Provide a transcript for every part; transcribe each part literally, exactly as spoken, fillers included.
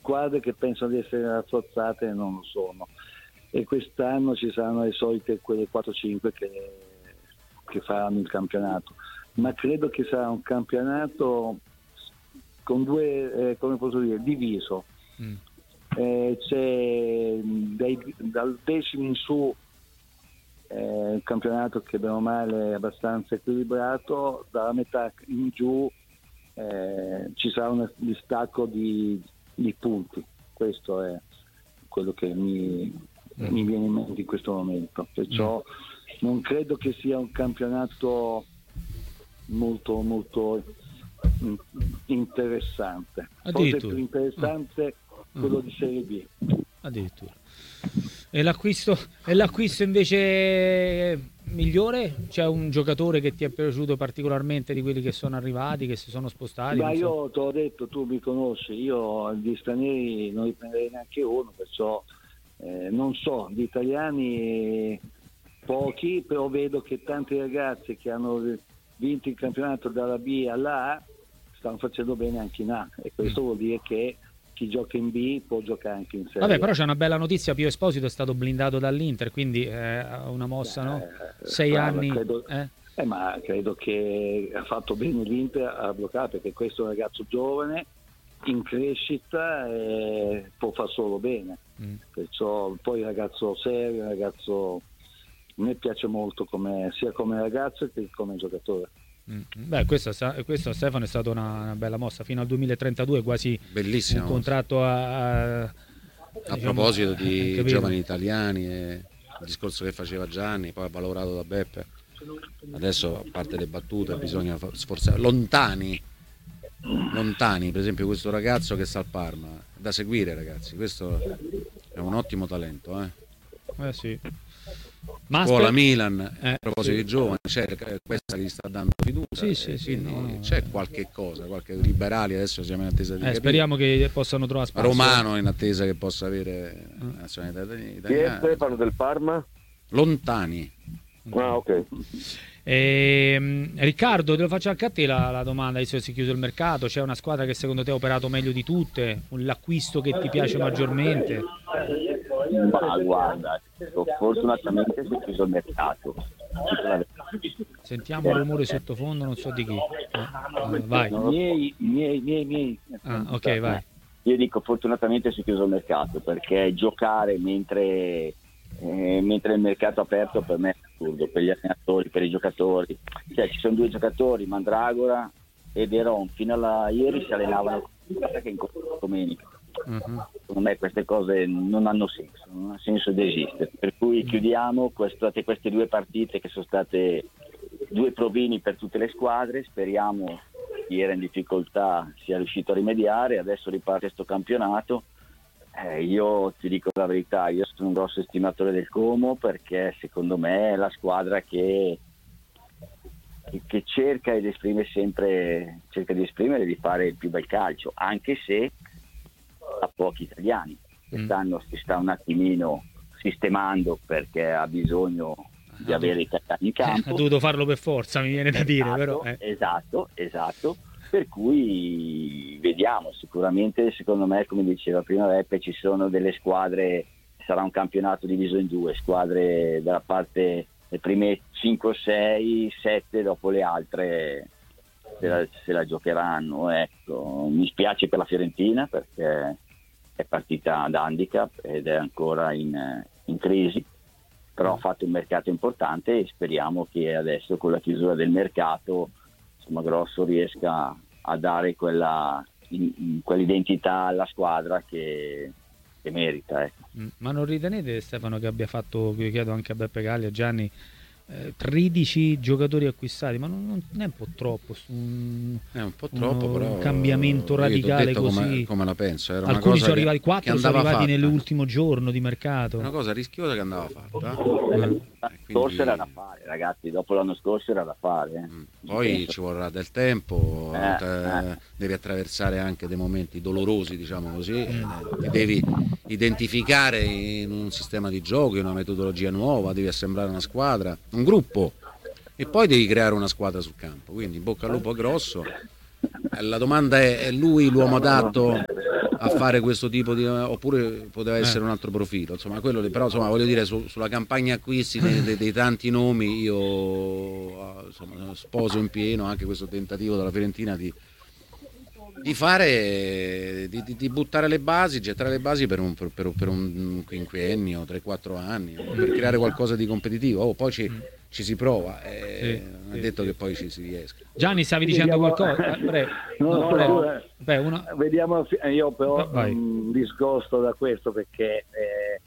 squadre che pensano di essere rafforzate non lo sono, e quest'anno ci saranno le solite quelle quattro cinque che, che faranno il campionato, ma credo che sarà un campionato con due, eh, come posso dire, diviso. Mm. Eh, c'è dai, dal decimo in su eh, un campionato che bene o male è abbastanza equilibrato, dalla metà in giù eh, ci sarà un distacco di, di punti. Questo è quello che mi, mm. mi viene in mente in questo momento, perciò mm. non credo che sia un campionato molto molto interessante, forse più interessante mm. quello di Serie B addirittura. E l'acquisto, e l'acquisto invece migliore? C'è un giocatore che ti è piaciuto particolarmente di quelli che sono arrivati, che si sono spostati? Ma io so. te l'ho detto, tu mi conosci, io di stranieri non li prenderei neanche uno, perciò eh, non so, di italiani pochi, però vedo che tanti ragazzi che hanno vinto il campionato dalla B alla A stanno facendo bene anche in A, e questo mm. vuol dire che chi gioca in B può giocare anche in Serie A. Vabbè, però c'è una bella notizia: Pio Esposito è stato blindato dall'Inter, quindi è una mossa, no? Sei brava, anni credo, eh? Eh, ma credo che ha fatto bene l'Inter a bloccare, perché questo è un ragazzo giovane in crescita e può far solo bene. Mm. Perciò poi il ragazzo serio, un ragazzo, a me piace molto come, sia come ragazzo che come giocatore. Mm. Beh, questo, questo Stefano è stata una, una bella mossa fino al duemilatrentadue, quasi bellissimo, un contratto a, a, a diciamo, proposito di giovani italiani e il discorso che faceva Gianni, poi valorato da Beppe. Adesso, a parte le battute, bisogna sforzare. Lontani, lontani, per esempio questo ragazzo che sta al Parma, da seguire, ragazzi, questo è un ottimo talento, eh. Eh sì. Scuola Milan, eh, a proposito di giovani, c'è questa che gli sta dando fiducia, sì, sì, sì, no, no, c'è qualche cosa, qualche liberali, adesso siamo in attesa di eh, capire. Speriamo che possano trovare spazio. Romano in attesa che possa avere la nazionalità italiana. Chi è Stefano del Parma? Lontani. Ah, ok. Eh, Riccardo, te lo faccio anche a te la, la domanda, adesso si è chiuso il mercato, c'è una squadra che secondo te ha operato meglio di tutte, l'acquisto che ti piace maggiormente? Ma guarda, fortunatamente si è chiuso il mercato. Sentiamo il rumore sottofondo, non so di chi. Eh, vai. Miei, miei, miei, miei. Ah, ok, vai. Io dico fortunatamente si è chiuso il mercato, perché giocare mentre Eh, mentre il mercato aperto per me è assurdo, per gli allenatori, per i giocatori. Cioè, ci sono due giocatori, Mandragora e Deron, fino a ieri si allenavano che in domenica. Uh-huh. Secondo me queste cose non hanno senso, non ha senso di esistere, per cui chiudiamo queste, queste due partite che sono state due provini per tutte le squadre. Speriamo chi era in difficoltà sia riuscito a rimediare, adesso riparte questo campionato. Eh, io ti dico la verità, io sono un grosso estimatore del Como, perché secondo me è la squadra che, che, che cerca ed esprime sempre, cerca di esprimere e di fare il più bel calcio, anche se ha pochi italiani. Quest'anno si sta un attimino sistemando perché ha bisogno di avere i italiani in campo. Ha dovuto farlo per forza, mi viene da esatto, dire, però. Eh. Esatto, esatto. Per cui vediamo, sicuramente secondo me, come diceva prima Beppe, ci sono delle squadre, sarà un campionato diviso in due, squadre dalla parte, le prime cinque, sei, sette, dopo le altre se la, se la giocheranno. Ecco. Mi spiace per la Fiorentina perché è partita ad handicap ed è ancora in, in crisi, però ha fatto un mercato importante e speriamo che adesso con la chiusura del mercato Grosso riesca a dare quella in, in quell'identità alla squadra che, che merita. Ecco. Ma non ritenete, Stefano, che abbia fatto, io chiedo anche a Beppe Galli, a Gianni, eh, tredici giocatori acquistati, ma non, non è un po' troppo un, è un po' troppo uno, però un cambiamento radicale così come, come la penso. Era alcuni una cosa sono arrivati, che, quattro che sono arrivati fatta. nell'ultimo giorno di mercato, una cosa rischiosa che andava fatta. L'anno scorso era da fare, ragazzi, dopo l'anno scorso era da fare. Eh. Poi penso. Ci vorrà del tempo, eh, te, eh. devi attraversare anche dei momenti dolorosi, diciamo così, mm. ti devi identificare in un sistema di gioco, in una metodologia nuova, devi assemblare una squadra, un gruppo, e poi devi creare una squadra sul campo. Quindi in bocca al lupo Grosso. La domanda è: è lui l'uomo adatto a fare questo tipo di, oppure poteva essere un altro profilo, insomma quello lì, però insomma voglio dire su, sulla campagna acquisti dei, dei, dei tanti nomi io insomma, sposo in pieno anche questo tentativo della Fiorentina di di fare di, di, di buttare le basi, gettare le basi per un, per, per un quinquennio, tre quattro anni, per creare qualcosa di competitivo. Oh, poi ci, ci si prova, eh, sì, non è sì, detto sì. che poi ci si riesca. Gianni, stavi dicendo vediamo, qualcosa? Eh, prego. No, no, no, prego. no, Beh, una... Vediamo, io però Vai. mh, discosto da questo perché eh,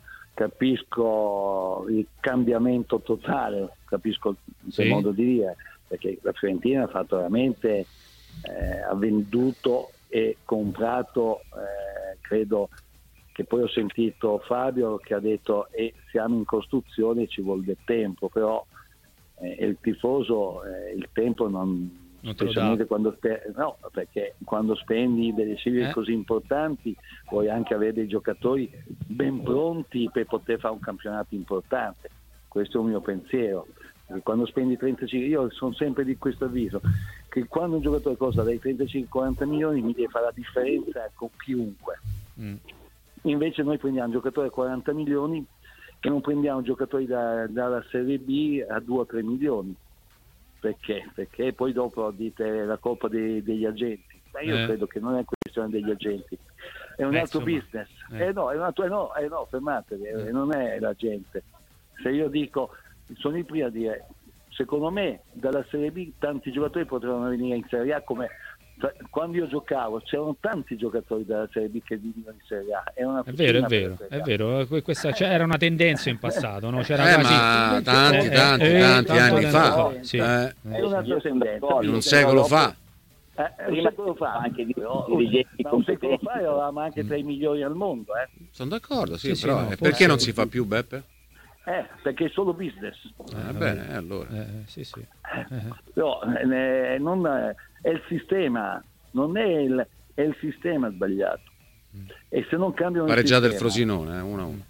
capisco il cambiamento totale, capisco il sì. modo di dire, perché la Fiorentina ha fatto veramente Eh, ha venduto e comprato, eh, credo che poi ho sentito Fabio che ha detto e eh, siamo in costruzione, ci vuole del tempo, però eh, il tifoso eh, il tempo non, non specialmente quando spe- no, perché quando spendi delle cifre eh. così importanti puoi anche avere dei giocatori ben pronti per poter fare un campionato importante. Questo è un mio pensiero. Quando spendi trentacinque, io sono sempre di questo avviso che quando un giocatore costa dai trentacinque quaranta milioni mi deve fare la differenza con chiunque. Mm. Invece noi prendiamo un giocatore a quaranta milioni e non prendiamo giocatori da, dalla Serie B a due o tre milioni. Perché? Perché poi dopo dite la colpa dei, degli agenti. Ma io eh. credo che non è questione degli agenti, è un Beh, altro insomma. business. Eh. Eh no, è un altro, eh no, eh no, fermatevi, eh. non è la gente. Se io dico sono i primi a dire, secondo me dalla Serie B tanti giocatori potevano venire in Serie A, come quando io giocavo c'erano tanti giocatori dalla Serie B che venivano in Serie A. È, una è vero, è vero, è vero. Questa c'era una tendenza in passato, no? C'era eh, quasi... ma tanti, tanti, eh, tanti eh, anni fa, fa. Sì. Eh. È una tendenza. In un secolo fa. Eh, un secolo fa anche di però, ma un secolo fa eravamo anche tra i migliori al mondo. Eh. Sono d'accordo, sì, sì, però sì, no, perché non si fa più, Beppe? Eh, perché è solo business. Eh, bene, eh, allora. Eh, sì, sì. Eh. No, eh, non, è il sistema, non è il, è il sistema sbagliato. Mm. E se non cambiano il pareggiate sistema, il Frosinone, eh, uno a uno.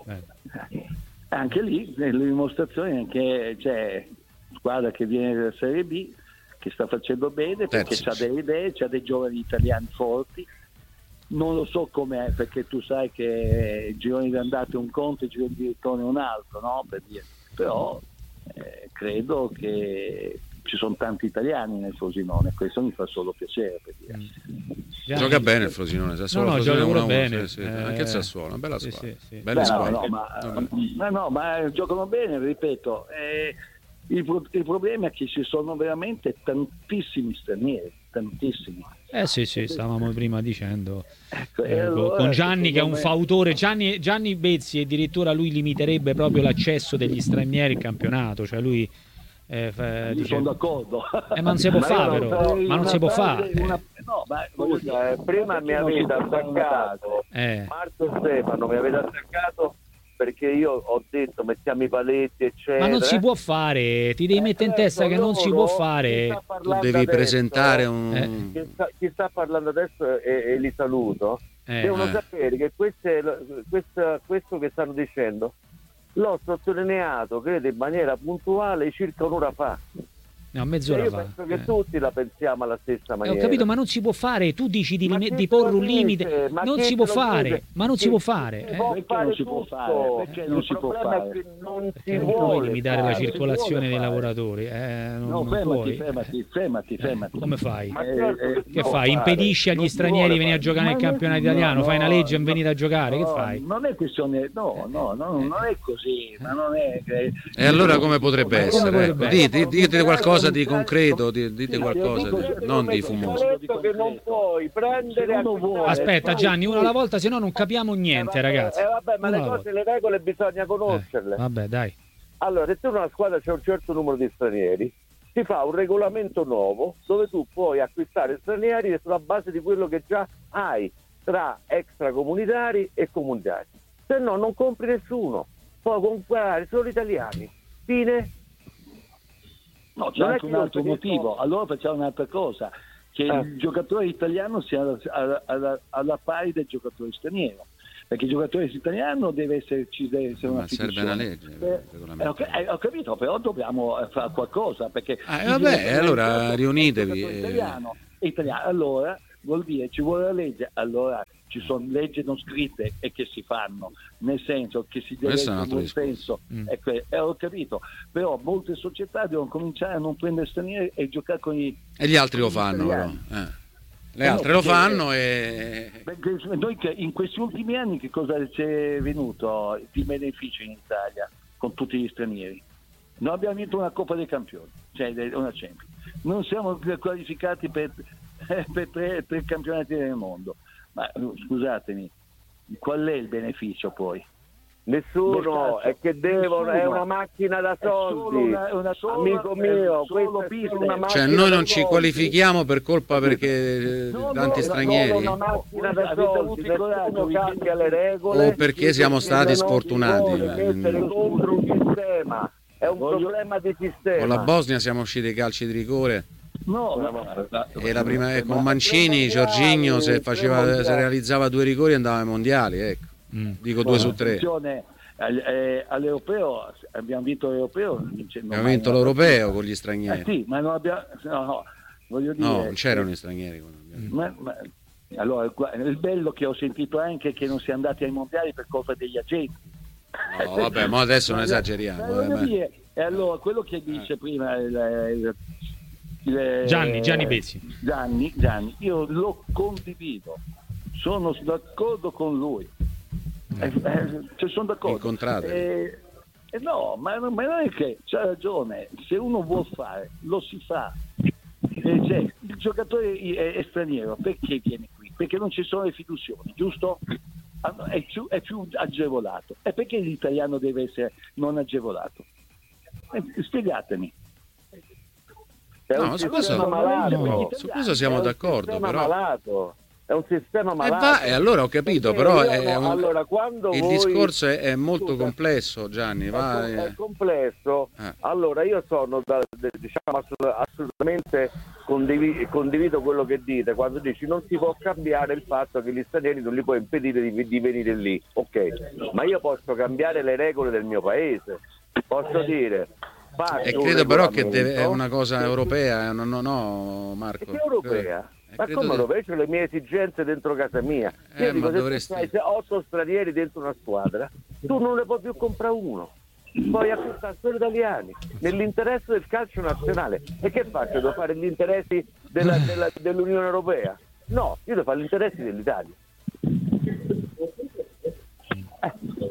Eh, anche lì le dimostrazioni è che c'è squadra che viene dalla Serie B che sta facendo bene perché ha delle idee, c'ha dei giovani italiani forti. Non lo so com'è, perché tu sai che il girone di andata è un conto e il girone di ritorno è un altro, no? Per dire. Però eh, credo che ci sono tanti italiani nel Frosinone, questo mi fa solo piacere, per dire. Mm. Gioca bene il Frosinone, Sassuolo, no, no, Frosinone gioca uno, bene. Sì, sì. Eh, anche il Sassuolo, una bella sì, squadra. Sì, sì. Belle Beh, squadre. No, no, ma, ma no, ma giocano bene, ripeto. Eh, il, pro- il problema è che ci sono veramente tantissimi stranieri, tantissimi. Eh sì, sì, stavamo prima dicendo ecco, eh, allora, con Gianni che è un me... fautore, Gianni, Gianni Bezzi, addirittura lui limiterebbe proprio l'accesso degli stranieri al campionato, cioè lui eh, fa, dice... sono d'accordo, eh, ma non si può fare però, ma non si può fare. Una... No, ma Scusa, eh, prima mi avete attaccato, eh. Marco Stefano mi avete attaccato perché io ho detto mettiamo i paletti eccetera, ma non si può fare, ti devi eh, mettere in testa che non si può fare, tu devi adesso, presentare un eh. chi, sta, chi sta parlando adesso e, e li saluto eh, devono eh. sapere che queste, questa, questo che stanno dicendo l'ho sottolineato credo in maniera puntuale circa un'ora fa. No, mezz'ora io fa. penso che eh. tutti la pensiamo alla stessa maniera. Eh, ho capito, ma non si può fare. Tu dici di, lim- di porre un limite, non si può fare. Dice? Ma non si può fare. Si eh. può perché fare non si può fare? Perché non il si può problema fare? È che non perché si non vuole puoi limitare fare, la circolazione dei fare. lavoratori. Eh, non, no, non fermati, puoi. fermati, fermati, fermati. Come fai? Ma certo eh, che no, fai? Impedisci agli stranieri di venire a giocare nel campionato italiano? No, fai una legge e no, venire a giocare? no, che fai? Non è questione, no, no, no, non è così, ma non è. E allora come potrebbe essere? Come potrebbe dite, dite qualcosa di concreto, dite qualcosa, di, non di fumoso. Che non puoi prendere aspetta Gianni, uno alla volta, se no non capiamo niente, eh, vabbè, ragazzi. Eh, vabbè, ma una le cose, le regole bisogna conoscerle. Eh, vabbè, dai. Allora, se tu in una squadra c'è un certo numero di stranieri, si fa un regolamento nuovo dove tu puoi acquistare stranieri sulla base di quello che già hai tra extracomunitari e comunitari. Se no non compri nessuno, puoi comprare solo italiani. Fine. No, c'è non anche un altro motivo. So. Allora facciamo un'altra cosa, che eh. il giocatore italiano sia alla, alla, alla pari del giocatore straniero. Perché il giocatore italiano deve esserci, deve essere una ma serve una legge, eh, ho, eh, ho capito, però dobbiamo fare qualcosa perché ah, vabbè, allora riunitevi italiano, italiano, allora vuol dire ci vuole la legge, allora ci sono leggi non scritte e che si fanno, nel senso che si deve essere un buon senso, mm. e que- eh, ho capito, però molte società devono cominciare a non prendere stranieri e giocare con i e gli altri lo fanno però eh. Le eh altre no, lo fanno e noi che in questi ultimi anni che cosa ci è venuto di beneficio in Italia con tutti gli stranieri? Non abbiamo vinto una Coppa dei Campioni, cioè una Champions, non siamo qualificati per, per tre, tre campionati del mondo, ma scusatemi, qual è il beneficio poi? Nessuno, è che devono, è una macchina da soldi, una, una sola, amico mio, questo è una macchina, cioè noi non ci qualifichiamo per colpa perché no, tanti no, stranieri no, una macchina da soldi, nessuno cambia le regole o perché siamo stati sfortunati mettere contro un sistema, è un problema di sistema. Con la Bosnia siamo usciti ai calci di rigore. No, no, no, e la prima con Mancini, Jorginho se faceva se realizzava due rigori andava ai mondiali, ecco. Mm. Dico due su tre. All'europeo abbiamo vinto l'europeo, abbiamo vinto l'europeo con gli stranieri. Eh sì, ma non abbiamo, no, no, voglio dire, no, non c'erano gli stranieri. Ma, ma, allora, il bello che ho sentito anche è che non si è andati ai mondiali per colpa degli agenti. No, vabbè, ma adesso non esageriamo. Eh, dire, e allora quello che dice eh. prima il, il, il, Gianni, Gianni Bezzi. Gianni, Gianni, io lo condivido, sono d'accordo con lui. Eh, eh, cioè sono d'accordo. Eh, eh no, ma, ma non è che c'ha ragione, se uno vuol fare lo si fa. Eh, cioè, il giocatore è, è straniero, perché viene qui? Perché non ci sono le fiduzioni, giusto? È più, è più agevolato. E perché l'italiano deve essere non agevolato? Eh, spiegatemi. No, su questo, malato, no, su questo siamo d'accordo, però malato. È un sistema malato. E, va, e allora ho capito, perché però è un, allora, quando il voi... discorso è, è molto Scusa, complesso, Gianni. Va, è, è complesso. Eh. Allora io sono da, diciamo assolutamente condivido, condivido quello che dite quando dici non si può cambiare il fatto che gli stranieri non li può impedire di, di venire lì. Ok, ma io posso cambiare le regole del mio paese. Posso dire. E credo però che deve, è una cosa europea, no, no, no Marco. È europea. Ma come lo vedo? Le mie esigenze dentro casa mia. Io eh, dico, ma dovresti... se hai otto stranieri dentro una squadra, tu non ne puoi più comprare uno. Puoi acquistare solo italiani nell'interesse del calcio nazionale. E che faccio? Devo fare gli interessi della, della, dell'Unione Europea? No, io devo fare gli interessi dell'Italia. Eh.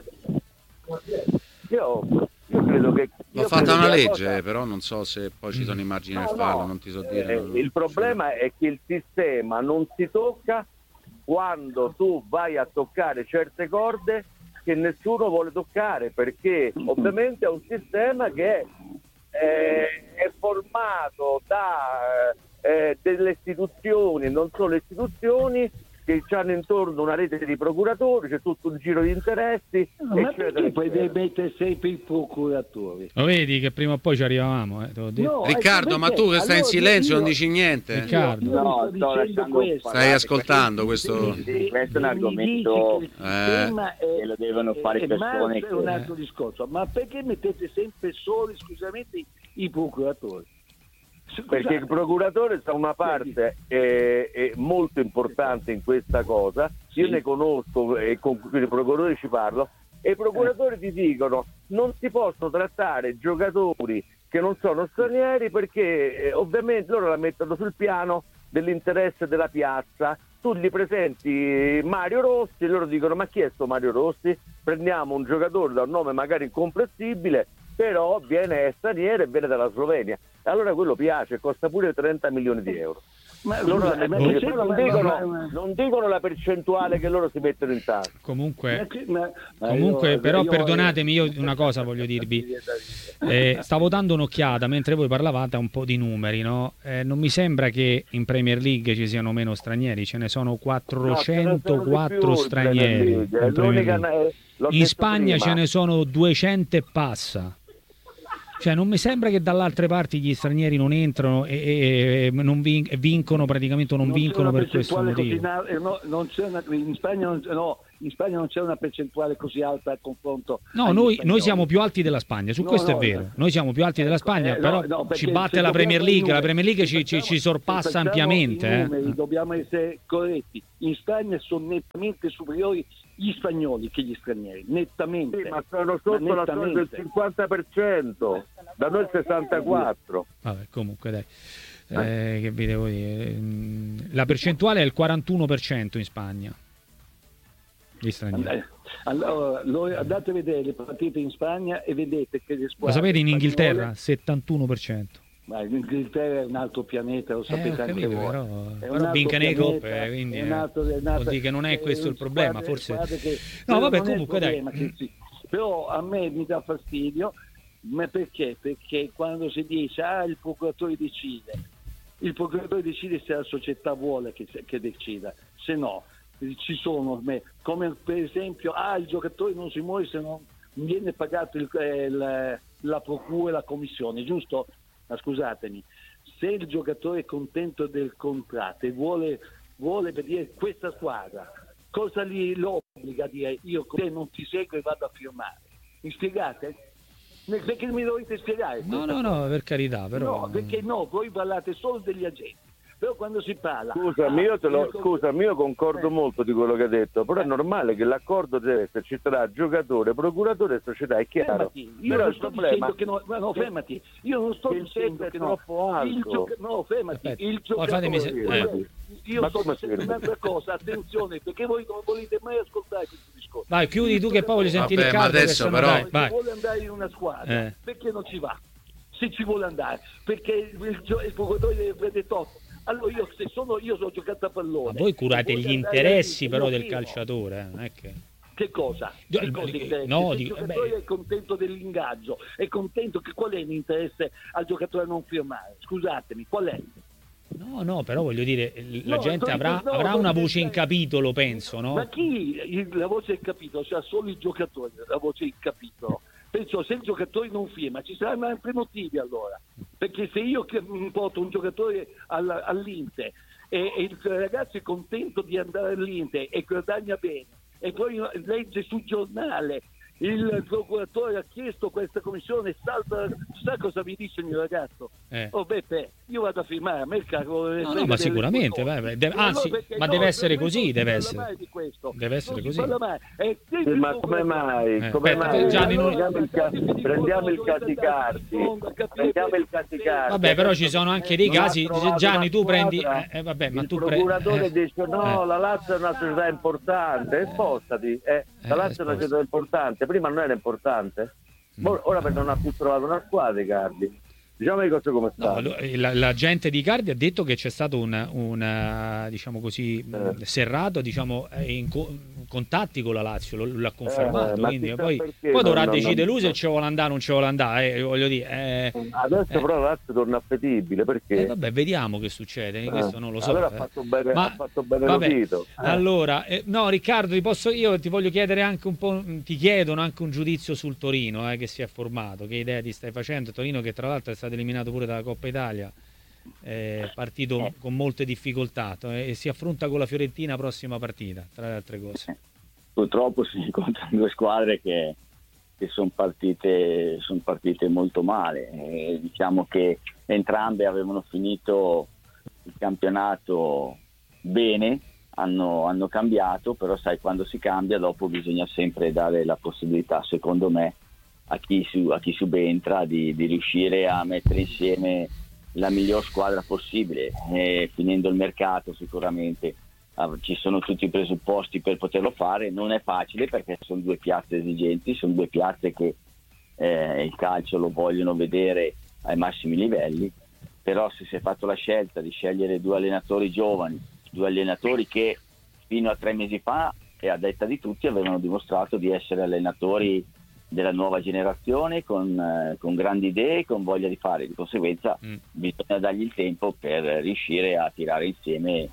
Io Io credo che l'ho fatta una legge, cosa... però non so se poi ci sono immagini no, nel farlo, no. non ti so dire. Eh, non... Il problema è che il sistema non si tocca quando tu vai a toccare certe corde che nessuno vuole toccare, perché ovviamente è un sistema che eh, è formato da eh, delle istituzioni, non solo istituzioni, che hanno intorno una rete di procuratori, c'è tutto un giro di interessi. No, ma perché poi devi mettere sempre i procuratori? Lo vedi che prima o poi ci arrivavamo, eh, te l'ho detto. No, Riccardo, ma tu che stai allora, in silenzio io, non dici niente? Riccardo, io no, sto lasciando questo. Stai ascoltando questo? Sì, sì, questo è un argomento che, eh. che lo devono fare è, persone. È un altro discorso, ma perché mettete sempre soli, scusamente, i procuratori? Perché il procuratore fa una parte eh, è molto importante in questa cosa. Io sì. ne conosco e con i procuratori ci parlo, e i procuratori ti dicono non si possono trattare giocatori che non sono stranieri perché eh, ovviamente loro la mettono sul piano dell'interesse della piazza. Tu gli presenti Mario Rossi e loro dicono ma chi è sto Mario Rossi? Prendiamo un giocatore da un nome magari incomprensibile, però viene straniero e viene dalla Slovenia. Allora quello piace, costa pure trenta milioni di euro. Ma loro ma, ma, ma, non, dicono, non dicono la percentuale che loro si mettono in tasca. Comunque, ma, comunque io, però io, perdonatemi, io una cosa voglio dirvi. Eh, stavo dando un'occhiata mentre voi parlavate a un po' di numeri, no? Eh, non mi sembra che in Premier League ci siano meno stranieri, ce ne sono quattrocentoquattro no, stranieri. In, Premier in Spagna prima. Ce ne sono duecento e passa. Cioè non mi sembra che dall'altre parti gli stranieri non entrano e, e, e non vin- vincono praticamente o non, non vincono per questo motivo. No, non c'è una, in Spagna non, no, In Spagna non c'è una percentuale così alta a confronto. No, noi, noi siamo più alti della Spagna, su no, questo no, è vero. Noi siamo più alti della Spagna, eh, però no, no, ci batte la Premier League, la Premier League ci, ci, ci sorpassa ampiamente. I numeri, eh. Dobbiamo essere corretti. In Spagna sono nettamente superiori gli spagnoli che gli stranieri, nettamente. Sì, ma sono sotto ma la soglia del cinquanta per cento, da noi il sessantaquattro per cento. Vabbè, comunque dai. Eh, che vi devo dire? La percentuale è il quarantuno per cento in Spagna. Gli stranieri. Allora, andate a vedere le partite in Spagna e vedete che le squadre. Lo sapete in Inghilterra? spagnole... settantuno per cento. Ma l'Inghilterra è un altro pianeta, lo sapete eh, anche voi. Però, però vinca le coppe, quindi è nato, è nato, vuol dire che non è questo il problema, forse. Che, no, vabbè, comunque dai. Che, sì. Però a me mi dà fastidio, ma perché? Perché quando si dice ah il procuratore decide, il procuratore decide se la società vuole che, che decida, se no ci sono come per esempio ah il giocatore non si muove se non viene pagato il, il, la procura e la commissione, giusto? Ma scusatemi, se il giocatore è contento del contratto e vuole, vuole per dire questa squadra, cosa gli lo obbliga a dire io con te non ti seguo e vado a firmare? Mi spiegate? Perché mi dovete spiegare? No, no, no, per carità, però... No, perché no, voi parlate solo degli agenti. Però quando si parla scusami, io, te lo, scusami, io concordo eh. molto di quello che hai detto, però è normale che l'accordo deve esserci tra giocatore, procuratore e società, è chiaro. Fermati, io però non sto dicendo che no, no, fermati, io non sto dicendo che no, il gioca- no, fermati, Aspetta. il giocatore se- eh. io Ma sto dicendo un'altra cosa, attenzione, perché voi non volete mai ascoltare questo discorso. Vai, chiudi tu che poi voglio sentire Vabbè, Riccardo, ma adesso però dai, vai. Se vuole andare in una squadra, eh. perché non ci va? Se ci vuole andare, perché il, il, il procuratore deve prendere tutto. Allora io se sono io sono giocato a pallone. Ma voi curate gli interessi però del calciatore, eh? Non è che... Che cosa? Che cosa no, il dico, giocatore beh... è contento dell'ingaggio, è contento che qual è l'interesse al giocatore a non firmare? Scusatemi, qual è? No, no, però voglio dire, la no, gente avrà, no, avrà una voce in capitolo, penso, no? Ma chi la voce in capitolo? Cioè solo i giocatori la voce in capitolo. Penso se il giocatore non firma ci saranno altri motivi allora, perché se io porto un giocatore all, all'Inter e, e il ragazzo è contento di andare all'Inter e guadagna bene e poi legge sul giornale il procuratore ha chiesto questa commissione, salta, sa cosa mi dice il mio ragazzo? Eh. Oh Beppe, io vado a firmare, a me il cavolo. No, no, ma sicuramente, vai, vai. Deve, anzi, no, ma no, deve essere così, deve essere. Di questo. Deve essere così. Eh, sì, ma come mai? Eh, come aspetta, mai? Gianni, non... Prendiamo il, ca- prendiamo il Casicardi. Prendiamo il Casicardi. Vabbè, però ci sono anche dei casi, Gianni, tu prendi eh, eh, vabbè, ma il tu procuratore pre... dice no, eh. la Lazio è una società importante, spostati, eh, la Lazio è una società importante, prima non era importante. Ora perché non ha più trovato una squadra Icardi, diciamo le cose come stanno. No, la, la gente di Icardi ha detto che c'è stato un, un diciamo così eh. serrato diciamo in co- contatti con la Lazio, lo, l'ha confermato, eh, quindi poi, poi dovrà non, decidere lui se ci vuole andare o non ci vuole andare, eh, voglio dire eh, adesso eh. però la Lazio torna appetibile perché eh, vabbè, vediamo che succede, eh. questo non lo so. Allora ha fatto bene, Ma, ha fatto bene vabbè, Lotito. Eh. Allora, eh, no Riccardo, ti posso io ti voglio chiedere anche un po', ti chiedono anche un giudizio sul Torino eh, che si è formato, che idea ti stai facendo? Torino che tra l'altro è stato eliminato pure dalla Coppa Italia, eh, partito eh. con molte difficoltà eh, e si affronta con la Fiorentina prossima partita, tra le altre cose. Purtroppo si incontrano due squadre che, che sono partite, son partite molto male, e diciamo che entrambe avevano finito il campionato bene, hanno, hanno cambiato, però sai quando si cambia dopo bisogna sempre dare la possibilità, secondo me, a chi, su, a chi subentra di, di riuscire a mettere insieme la miglior squadra possibile e finendo il mercato sicuramente ci sono tutti i presupposti per poterlo fare. Non è facile perché sono due piazze esigenti, sono due piazze che eh, il calcio lo vogliono vedere ai massimi livelli, però se si è fatto la scelta di scegliere due allenatori giovani, due allenatori che fino a tre mesi fa e a detta di tutti avevano dimostrato di essere allenatori della nuova generazione con, eh, con grandi idee, con voglia di fare, di conseguenza mm. bisogna dargli il tempo per riuscire a tirare insieme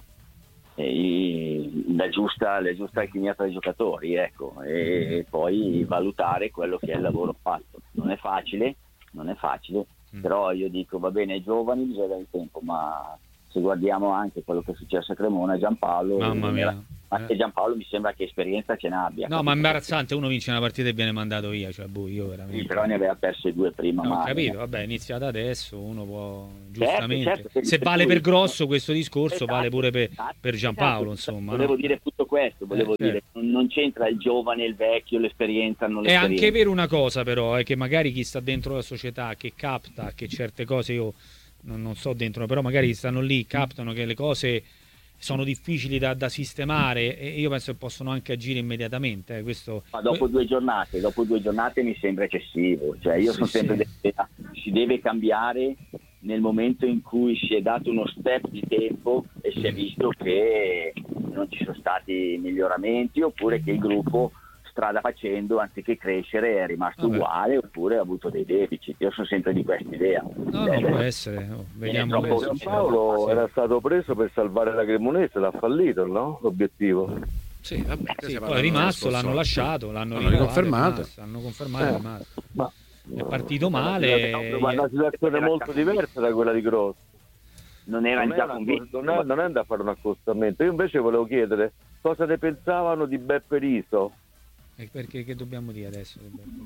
la giusta, la giusta alchimia tra i giocatori, ecco, e, e poi valutare quello che è il lavoro fatto. Non è facile, non è facile, mm. però io dico va bene ai giovani bisogna dare il tempo, ma se guardiamo anche quello che è successo a Cremona, Giampaolo Mamma mia. anche Giampaolo mi sembra che esperienza ce n'abbia. No, ma è imbarazzante, uno vince una partita e viene mandato via, cioè boh, io veramente. Sì, però ne aveva perse due prima. No, ho capito, vabbè, è iniziato adesso, uno può giustamente. Certo, certo, se vale per grosso questo discorso, esatto, vale pure per, esatto, per Giampaolo, esatto. insomma. Volevo no? dire tutto questo, volevo eh, dire, certo. non, non c'entra il giovane, il vecchio, l'esperienza, non l'esperienza. È anche vero una cosa però, è che magari chi sta dentro la società, che capta che certe cose, io non, non sto dentro, però magari stanno lì, captano che le cose sono difficili da, da sistemare e io penso che possono anche agire immediatamente. Eh, questo... Ma dopo due giornate, dopo due giornate mi sembra eccessivo. Cioè io sì, sono sempre sì. dell'idea, si deve cambiare nel momento in cui si è dato uno step di tempo e si è visto che non ci sono stati miglioramenti, oppure che il gruppo strada facendo, anziché crescere, è rimasto Vabbè. uguale, oppure ha avuto dei deficit. Io sono sempre di questa idea. No, no, può essere. Oh, vediamo. Beh, Giampaolo era stato preso per salvare la Cremonese, l'ha fallito, no? L'obiettivo. Sì, vabbè, Sì, poi è rimasto, l'hanno lasciato, l'hanno Hanno riconfermato. Hanno confermato, è rimasto. Ma È partito male. Ma una situazione molto diversa da quella di Gross. Non erano Non, già era, convinti. non, è, non è da fare un accostamento. Io invece volevo chiedere cosa ne pensavano di Beppe Riso. E perché che dobbiamo dire adesso?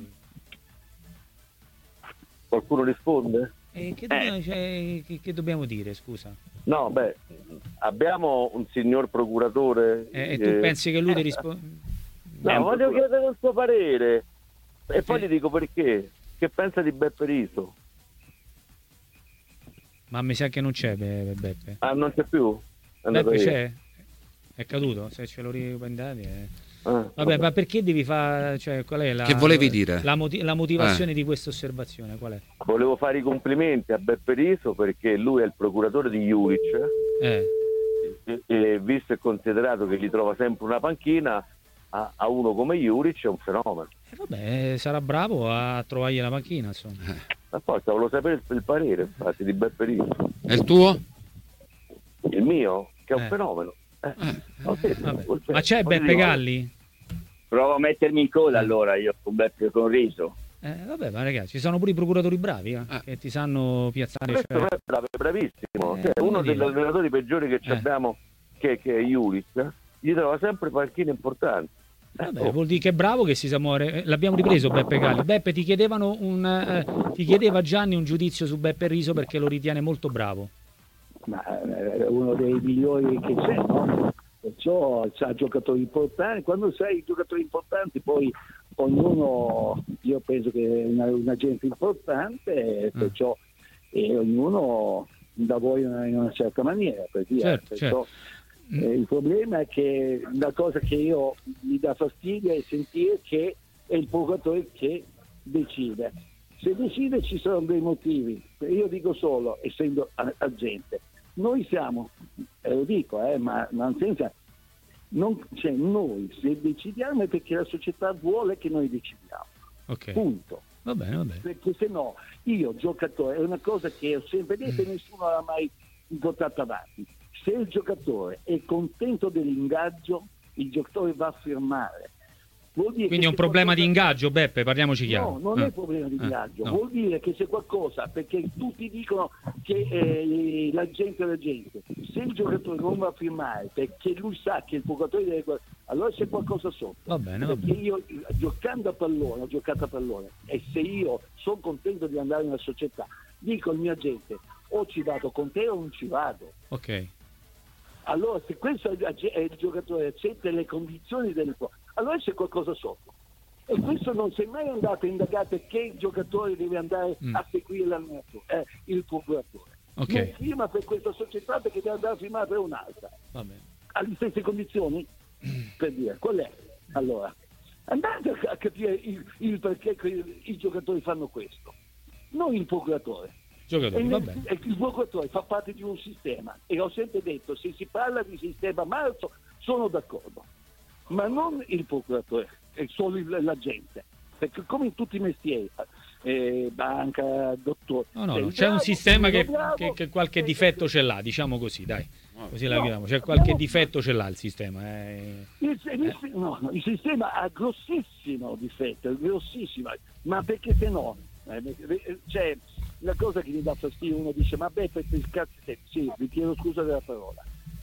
Qualcuno risponde? E che, dobbiamo, cioè, che, che dobbiamo dire, scusa? No, beh, abbiamo un signor procuratore. E, e tu pensi che lui ti risponda? No, voglio chiedere il suo parere. E poi Sì. gli dico perché. Che pensa di Beppe Riso? Ma mi sa che non c'è Be- Beppe. Ah, non c'è più? È andato Beppe via. c'è? È caduto? Se ce lo riprendete. Eh. Ah, Vabbè, ma perché devi fare, cioè, qual è la, Che volevi dire? La, moti- la motivazione di questa osservazione? Qual è? Volevo fare i complimenti a Beppe Riso perché lui è il procuratore di Juric Eh. e, e visto e considerato che gli trova sempre una panchina, a, a uno come Juric è un fenomeno. Eh, vabbè, sarà bravo a trovargli la panchina, insomma. Ma poi volevo sapere il, il parere infatti di Beppe Riso. E il tuo? Il mio, che è un Eh. fenomeno. Eh, ho detto, Vabbè. cioè, Ma c'è voglio Beppe dire, Galli? Provo a mettermi in coda allora io con Beppe con Riso. Eh, vabbè, ma ragazzi, ci sono pure i procuratori bravi eh, Ah. che ti sanno piazzare. Questo Cioè... è bravo, è bravissimo. Eh, Cioè, voglio uno dire. degli allenatori peggiori che Eh. abbiamo, che, che è Juric, gli trova sempre panchine importanti. Eh, Vabbè, oh. vuol dire che è bravo che si sa muovere. L'abbiamo ripreso Beppe Galli. Beppe, ti chiedevano un eh, ti chiedeva Gianni un giudizio su Beppe Riso perché lo ritiene molto bravo. Ma è uno dei migliori che c'è, no? Perciò ha giocatori importanti. Quando sei giocatori importanti, poi ognuno, io penso che è una, una gente importante, perciò e ognuno lavora in una, in una certa maniera. Per dire. Certo, Perciò, certo. eh, il problema è che la cosa che io mi dà fastidio è sentire che è il procuratore che decide. Se decide ci sono dei motivi. Io dico solo, essendo agente, noi siamo, eh, lo dico, eh, ma, ma senza, non, cioè noi se decidiamo è perché la società vuole che noi decidiamo. Ok. Punto. Va bene, va bene. Perché se no, io giocatore, è una cosa che ho sempre detto e nessuno l'ha mai portato avanti. Se il giocatore è contento dell'ingaggio, il giocatore va a firmare. Vuol dire Quindi che è un se problema di qualcosa... ingaggio, Beppe, parliamoci chiaro. No, non Eh. è un problema di Eh, ingaggio, no. vuol dire che se qualcosa, perché tutti dicono che eh, la gente è la gente, se il giocatore non va a firmare perché lui sa che il giocatore deve guardare, allora c'è qualcosa sotto. Va bene, va Perché bene. io giocando a pallone, ho giocato a pallone e se io sono contento di andare nella società, dico al mio agente o ci vado con te o non ci vado. Ok. Allora se questo è il giocatore accetta le condizioni del allora c'è qualcosa sotto. E questo non si è mai andato a indagare perché il giocatore deve andare Mm. a seguire l'allenatore, eh, il procuratore. Ok. Non firma per questa società perché deve andare a firmare per un'altra. Va bene. Ha le stesse condizioni? Per dire, qual è? Allora, andate a capire il, il perché que- i giocatori fanno questo. Non il procuratore. Giocatore, E va nel- bene. e il procuratore fa parte di un sistema e ho sempre detto se si parla di sistema marzo sono d'accordo, ma non il procuratore, è solo il- l'agente, perché come in tutti i mestieri, eh, banca, dottore, No, no, sei no, c'è un bravo, sistema sei che, bravo, che- che qualche eh, difetto ce l'ha, diciamo così, dai. Così la No, chiamiamo. C'è abbiamo- qualche difetto ce l'ha il sistema. eh. Il, il- no, no, il sistema ha grossissimo difetto, grossissimo, ma perché se no, eh, eh, c'è la cosa che mi dà fastidio, uno dice ma beh per il cazzo te, sì, vi chiedo scusa della parola,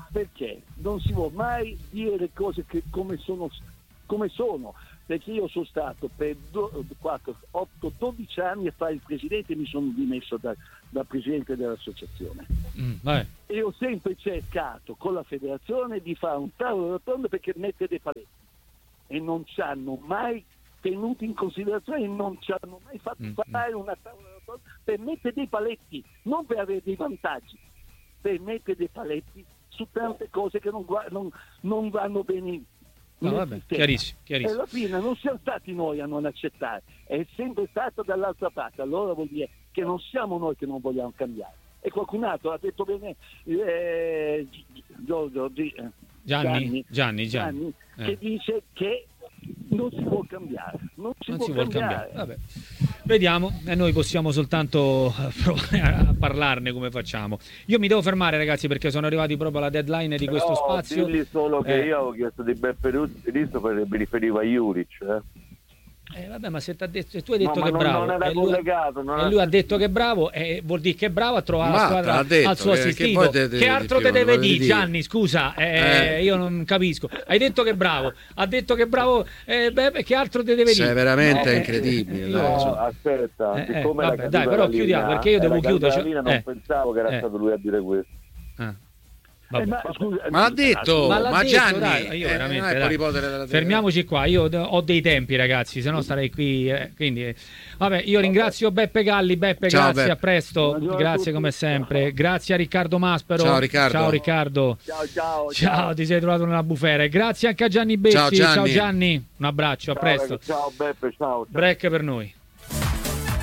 perché non si può mai dire le cose che come sono, come sono. Perché io sono stato per quattro, otto, dodici anni a fare il presidente e mi sono dimesso da, da presidente dell'associazione. Mm, e ho sempre cercato con la federazione di fare un tavolo rotondo perché mette dei paletti. E non ci hanno mai tenuto in considerazione, non ci hanno mai fatto mm, fare una tavola rotonda per mettere dei paletti, non per avere dei vantaggi, per mettere dei paletti su tante cose che non, non, non vanno bene. No, vabbè, chiarissimo, chiarissimo. E alla fine non siamo stati noi a non accettare, è sempre stato dall'altra parte, allora vuol dire che non siamo noi che non vogliamo cambiare. E qualcun altro ha detto bene, eh, Giorgio, eh, Gianni, Gianni, Gianni, Gianni eh. che dice che non si può cambiare, non si, non può, si cambiare. vuol cambiare. Vabbè. Vediamo, e noi possiamo soltanto provare a parlarne come facciamo. Io mi devo fermare, ragazzi, perché sono arrivati proprio alla deadline di Però questo spazio. Dilli solo che eh. io avevo chiesto di Beppe Rizzo perché mi riferivo a Juric, eh. Eh, vabbè, ma se, detto, se tu hai detto no, che è bravo non era e, lui, collegato, non e era... lui ha detto che è bravo, e vuol dire che è bravo a trovare la squadra al suo che, assistito. Che, te, te, che altro più, te deve dire, dire, Gianni? Scusa, eh, eh. io non capisco. Hai detto che è bravo, ha detto che è bravo, eh, beh, che altro te deve dire? Sei veramente no, incredibile. Eh, no, aspetta, eh, siccome eh, la vabbè, dai, però chiudiamo perché io devo chiudere. Linea, eh. non pensavo che era eh. stato lui a dire questo. Ah. Eh, ma, scusa, ma l'ha detto, ma, ma detto, Gianni, dai, io eh, veramente, dai, dai. Fermiamoci qua, io ho dei tempi, ragazzi, se no starei qui, eh, quindi eh. vabbè, io ringrazio Beppe Galli. Beppe, ciao, grazie, Beppe. a presto. Buongiorno grazie a come sempre, grazie a Riccardo Maspero. Ciao Riccardo. Ciao Riccardo. Ciao, ciao, ciao, ciao. ti sei trovato nella bufera. Grazie anche a Gianni Becci. Ciao Gianni, ciao Gianni. Un abbraccio, a Ciao, presto. ragazzi, ciao Beppe, ciao, ciao. Break per noi.